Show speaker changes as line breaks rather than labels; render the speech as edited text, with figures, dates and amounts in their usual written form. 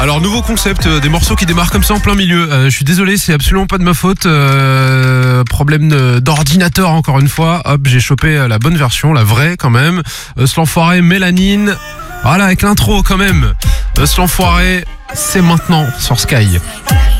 Alors nouveau concept, des morceaux qui démarrent comme ça en plein milieu. Je suis désolé, c'est absolument pas de ma faute. Problème d'ordinateur encore une fois. Hop, j'ai chopé la bonne version, la vraie quand même. Ce l'enfoiré, Mélanine. Voilà, avec l'intro quand même. Ce l'enfoiré, c'est maintenant sur Sky.